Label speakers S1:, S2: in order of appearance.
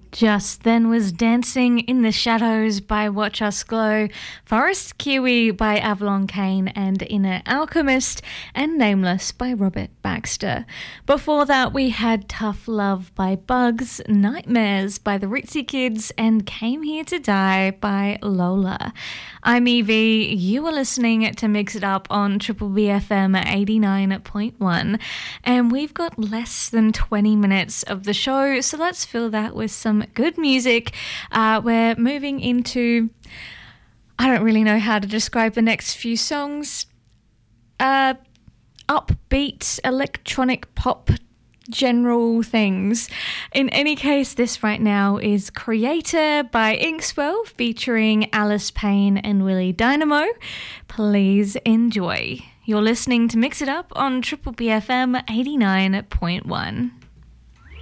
S1: Just then was Dancing in the Shadows by Watch Us Glow, Forest Kiwi by Avalon Kane, and Inner Alchemist and Nameless by Robert Baxter. Before that, we had Tough Love by Bugs, Nightmares by the Ritzy Kids, and Came Here to Die by Lola. I'm Evie. You are listening to Mix It Up on Triple BFM 89.1, and we've got less than 20 minutes of the show, so let's fill that with some good music. We're moving into, I don't really know how to describe the next few songs, upbeat electronic pop general things. In any case, this right now is Creator by Inkswell featuring Alice Payne and Willie Dynamo. Please enjoy. You're listening to Mix It Up on Triple BFM 89.1.